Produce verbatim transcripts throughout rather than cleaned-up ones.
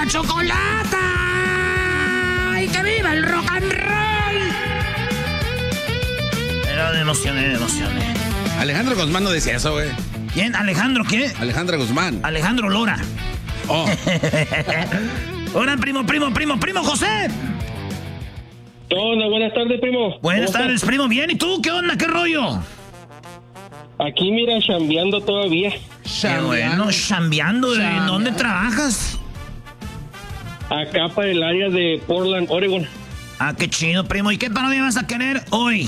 chocolata! ¡Y que viva el rock and roll! Era de emociones, de emociones. Alejandro Guzmán no decía eso, güey. ¿Quién? ¿Alejandro qué? Alejandra Guzmán. Alejandro Lora. Oh. Hola, primo, primo, primo, primo José. Hola, buenas tardes, primo. Buenas tardes, primo. Bien, ¿y tú? ¿Qué onda? ¿Qué rollo? Aquí, mira, chambeando todavía. Qué bueno, chambeando. ¿En dónde trabajas? Acá para el área de Portland, Oregon. Ah, qué chido, primo. ¿Y qué parodia vas a querer hoy?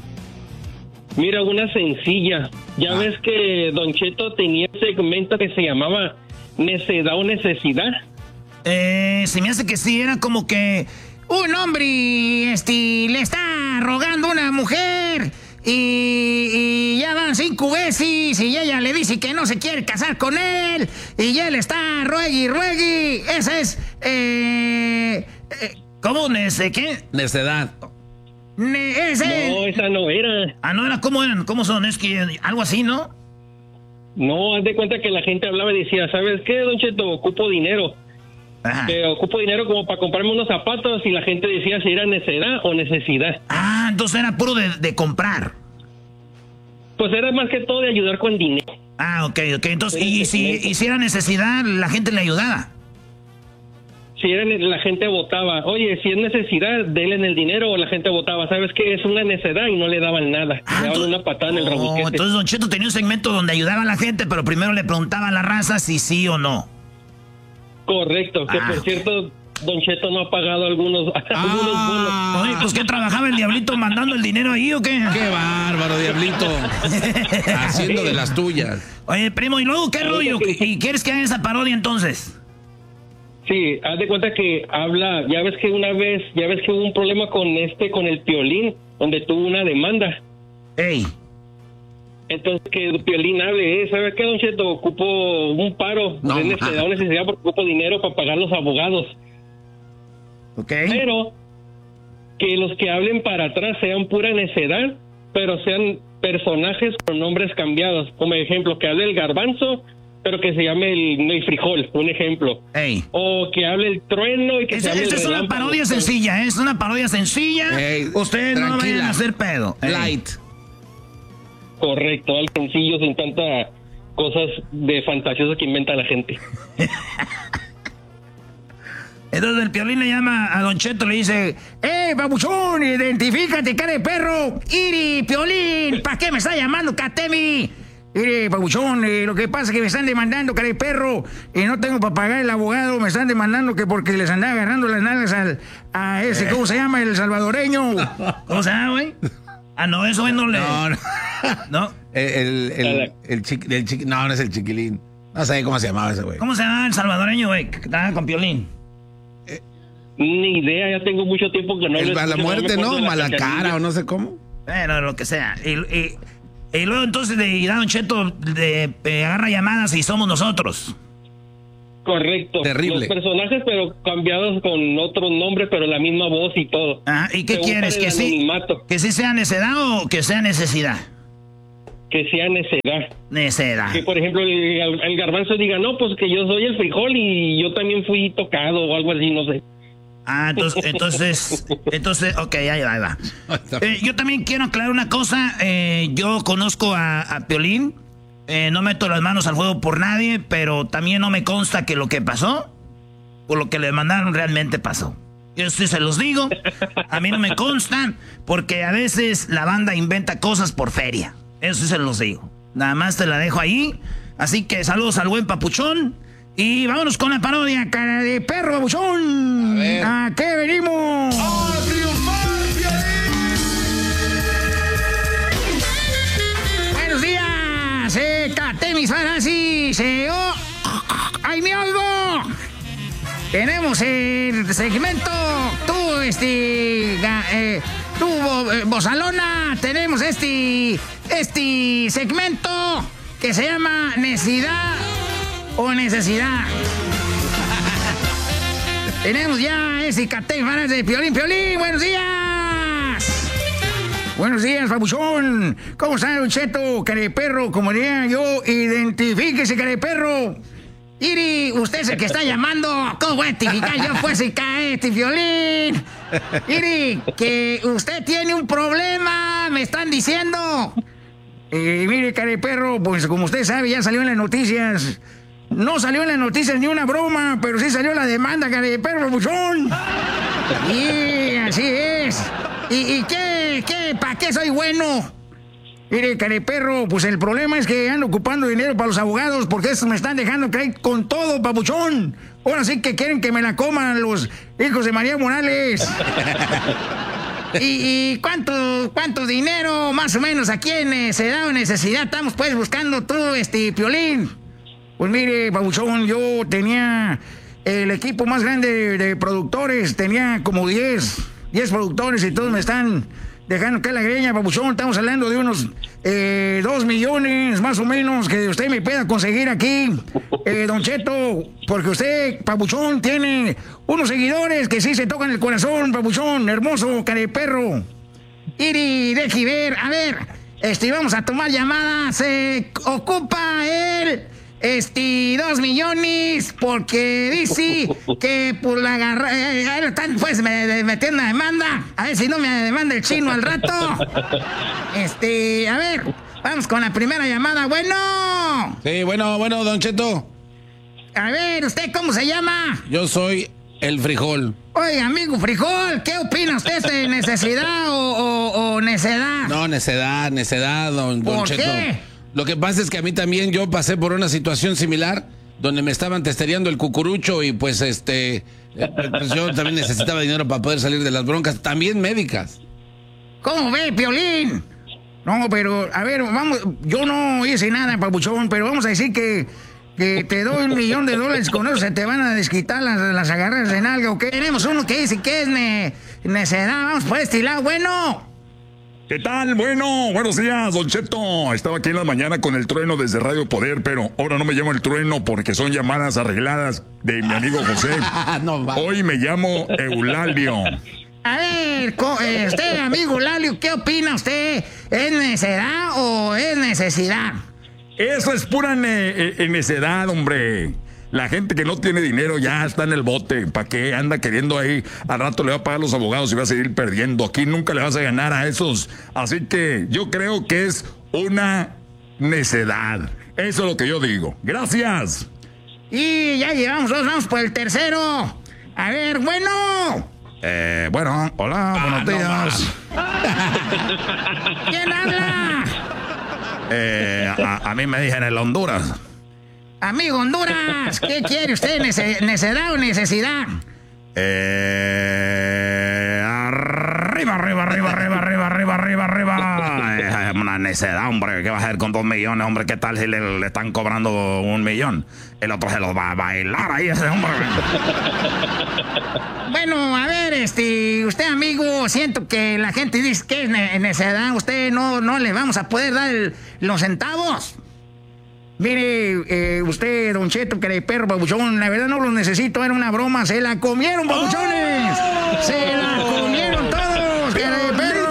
Mira, una sencilla. Ya ah. ves que Don Cheto tenía un segmento que se llamaba Necedad o Necesidad. Eh, se me hace que sí, era como que un hombre este, le está rogando a una mujer y, y ya van cinco veces y ella le dice que no se quiere casar con él y él está ruegue y ruegue. Esa es... Eh, eh, ¿Cómo? ¿Nece qué? Necedad. Ne ese... No, esa no era. Ah, no era. ¿Cómo eran? ¿Cómo son? Es que algo así, ¿no? No, haz de cuenta que la gente hablaba y decía, ¿sabes qué, Don Cheto? Ocupo dinero. Ajá. Que ocupo dinero como para comprarme unos zapatos y la gente decía si era necedad o necesidad. Ah, entonces era puro de, de comprar. Pues era más que todo de ayudar con dinero. Ah, ok, ok. Entonces, y si, y si era necesidad, la gente le ayudaba. Si era, la gente votaba, oye, si es necesidad, denle en el dinero, o la gente votaba, ¿sabes qué? Es una necedad y no le daban nada. Ah, le daban una patada en el oh, rabuquete. Entonces Don Cheto tenía un segmento donde ayudaba a la gente, pero primero le preguntaba a la raza si sí o no. Correcto, que ah, por cierto, Don Cheto no ha pagado algunos, ah, algunos bonos. Oye, pues ¿qué trabajaba el Diablito mandando el dinero ahí o qué? ¡Qué bárbaro, Diablito! Haciendo de las tuyas. Oye, primo, ¿y luego qué rollo? ¿Y quieres que haga esa parodia entonces? Sí, haz de cuenta que habla, ya ves que una vez, ya ves que hubo un problema con este, con el Piolín, donde tuvo una demanda. ¡Ey! Entonces que el Piolín hable, ¿eh? ¿Sabes qué, Don Cheto? Ocupo un paro, no, de necesidad o necesidad porque ocupo dinero para pagar los abogados. Ok. Pero que los que hablen para atrás sean pura necedad, pero sean personajes con nombres cambiados. Como ejemplo, que hable el Garbanzo, pero que se llame el, el frijol, un ejemplo. Ey. O que hable el trueno y que Esa, se llame esta el es una parodia sencilla, ¿eh? Es una parodia sencilla. Ey, Ustedes tranquila. No vayan a hacer pedo. Ey. Light. Correcto, al sencillo, sin tanta cosas de fantasioso que inventa la gente. Entonces el Piolín le llama a Don Cheto, le dice, ¡eh, babuchón, identifícate, cara de perro! ¡Iri, Piolín! ¿Para qué me está llamando, Catemi? Mire, pabuchón, eh, lo que pasa es que me están demandando, cara de perro, y no tengo para pagar el abogado, me están demandando que porque les andaba agarrando las nalgas al, a ese, ¿cómo se llama? El salvadoreño. ¿Cómo se llama, güey? Ah, no, eso no le... No, no. ¿No? El, el, el, el, chiqui, el chiqui, no, no es el chiquilín. No sé cómo se llamaba ese güey. ¿Cómo se llamaba el salvadoreño, güey, que trabaja con Piolín? Eh, Ni idea, ya tengo mucho tiempo que no... El, a la muerte, ¿no? Mala cara o no sé cómo. Bueno, lo que sea. Y... y Y luego entonces de Don Cheto de, de agarra llamadas y somos nosotros. Correcto. Terrible. Los personajes, pero cambiados con otros nombres, pero la misma voz y todo. Ah, ¿y qué quieres? ¿Que sí, ¿Que sí sea necedad o que sea necesidad? Que sea necedad. Necedad. Que, por ejemplo, el, el Garbanzo diga, no, pues que yo soy el frijol y yo también fui tocado o algo así, no sé. Ah, entonces, entonces, entonces, ok, ahí va, ahí va. Eh, yo también quiero aclarar una cosa. Eh, yo conozco a, a Piolín. Eh, no meto las manos al fuego por nadie, pero también no me consta que lo que pasó, o lo que le mandaron realmente pasó. Yo sí se los digo. A mí no me consta, porque a veces la banda inventa cosas por feria. Eso sí se los digo. Nada más te la dejo ahí. Así que saludos al buen papuchón. Y vámonos con la parodia, cara de perro, babuchón. A ver. ¿A qué venimos? ¡A triunfar, Piolín! Buenos días, eh, Catemis, Farasi, se oh, ¡ay, me oigo! Tenemos el segmento, tú, este, eh, tú, eh, Bozalona, tenemos este, este segmento que se llama Necesidad o Necesidad. Tenemos ya ese Catemis de Piolín, Piolín, buenos días. Buenos días, babuchón. ¿Cómo está, Don Cheto? Cara de perro, como diría yo, identifíquese, cara de perro. Iri, usted es el que está llamando. ¿Cómo voy a identificar yo pues si cae este violín? Iri, que usted tiene un problema, me están diciendo. Eh, mire, careperro, pues como usted sabe, ya salió en las noticias. No salió en las noticias ni una broma, pero sí salió la demanda, careperro, buchón. Y así es. ¿Y, y qué, qué, para qué soy bueno? Mire, careperro, pues el problema es que ando ocupando dinero para los abogados porque estos me están dejando caer con todo, papuchón. Ahora sí que quieren que me la coman los hijos de María Morales. ¿Y, y cuánto, cuánto dinero más o menos aquí en necesidad o necesidad estamos pues buscando todo este Piolín? Pues mire, papuchón, yo tenía el equipo más grande de, de productores, tenía como diez productores y todos me están dejando caer la greña, papuchón. Estamos hablando de unos eh, dos millones más o menos que usted me pueda conseguir aquí, eh, Don Cheto, porque usted, papuchón, tiene unos seguidores que sí se tocan el corazón, papuchón, hermoso, careperro. Iri, deje ver, a ver, este, vamos a tomar llamadas, se ocupa el... Este, dos millones, porque dice que por la agarra, eh, ahí están pues me, metiendo una demanda, a ver si no me demanda el chino al rato. Este, a ver, vamos con la primera llamada, bueno. Sí, bueno, bueno, Don Cheto. A ver, ¿usted cómo se llama? Yo soy el Frijol. Oiga, amigo Frijol, ¿qué opina usted de necesidad o, o, o necedad? No, necedad, necedad, don, don ¿Por Cheto. qué? Lo que pasa es que a mí también yo pasé por una situación similar donde me estaban testereando el cucurucho y pues este pues yo también necesitaba dinero para poder salir de las broncas, también médicas. ¿Cómo ve, Piolín? No, pero a ver, vamos, yo no hice nada, papuchón, pero vamos a decir que, que te doy un millón de dólares, con eso se te van a desquitar las, las agarras de nalga, ¿o qué? Tenemos uno que dice que es ne, necedad, vamos por este lado, bueno. ¿Qué tal? Bueno, buenos días, Don Cheto. Estaba aquí en la mañana con el trueno desde Radio Poder, pero ahora no me llamo el trueno porque son llamadas arregladas de mi amigo José. No, hoy me llamo Eulalio. A ver, usted, amigo Eulalio, ¿qué opina usted? ¿Es necedad o es necesidad? Eso es pura ne necedad, hombre. La gente que no tiene dinero ya está en el bote. ¿Para qué anda queriendo ahí? Al rato le va a pagar los abogados y va a seguir perdiendo. Aquí nunca le vas a ganar a esos. Así que yo creo que es una necedad. Eso es lo que yo digo. Gracias. Y ya llevamos dos, vamos por el tercero. A ver, bueno. Eh, bueno, hola, ah, buenos días. No ¿Quién habla? Eh, a, a mí me dicen el Honduras. Amigo Honduras, ¿qué quiere usted? ¿Nece ¿Necedad o necesidad? Eh, arriba, arriba, arriba, arriba, arriba, arriba, arriba, arriba. Es una necedad, hombre. ¿Qué va a hacer con dos millones, hombre? ¿Qué tal si le, le están cobrando un millón? El otro se los va a bailar ahí ese hombre. Bueno, a ver, este, usted, amigo, siento que la gente dice que es ne necedad. Usted no, no le vamos a poder dar el, los centavos. Mire, eh, usted, Don Cheto, que de perro, papuchón, la verdad no los necesito, era una broma, se la comieron, papuchones. ¡Oh! Se la comieron todos, que de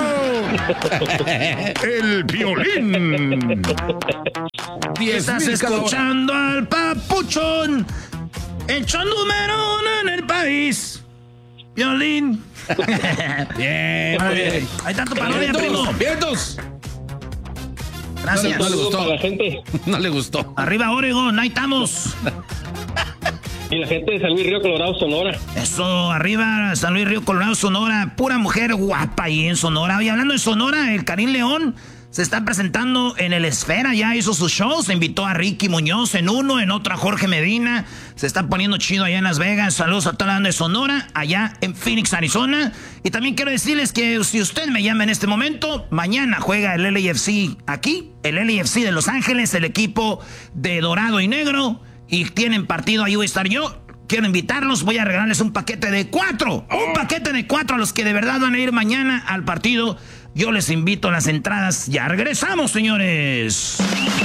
perro. El Piolín. Estás escuchando al papuchón, hecho número uno en el país. Piolín. Bien, muy bien. Hay tanto parodia, primo. ¡Vientos! Gracias. No, no le gustó. Para la gente. No le gustó. Arriba Oregon, ahí estamos. Y la gente de San Luis Río Colorado, Sonora. Eso, arriba San Luis Río Colorado, Sonora. Pura mujer guapa ahí en Sonora. Y hablando de Sonora, el Karim León se está presentando en el Esfera, ya hizo sus shows, invitó a Ricky Muñoz en uno, en otro a Jorge Medina, se está poniendo chido allá en Las Vegas. Saludos a toda la banda de Sonora, allá en Phoenix, Arizona. Y también quiero decirles que si usted me llama en este momento, mañana juega el L A F C aquí, el L A F C de Los Ángeles, el equipo de dorado y negro, y tienen partido, ahí voy a estar yo. Quiero invitarlos, voy a regalarles un paquete de cuatro, un paquete de cuatro a los que de verdad van a ir mañana al partido. Yo les invito a las entradas. Ya regresamos, señores.